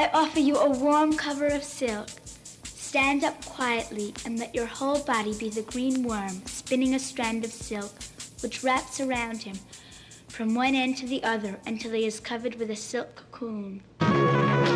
I offer you a warm cover of silk. Stand up quietly and let your whole body be the green worm spinning a strand of silk, which wraps around him from one end to the other until he is covered with a silk cocoon.